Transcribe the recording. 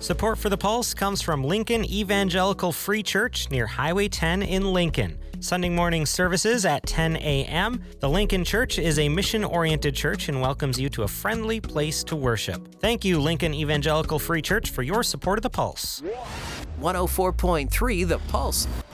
Support for The Pulse comes from Lincoln Evangelical Free Church near Highway 10 in Lincoln. Sunday morning services at 10 a.m. The Lincoln Church is a mission-oriented church and welcomes you to a friendly place to worship. Thank you, Lincoln Evangelical Free Church, for your support of The Pulse. 104.3 The Pulse.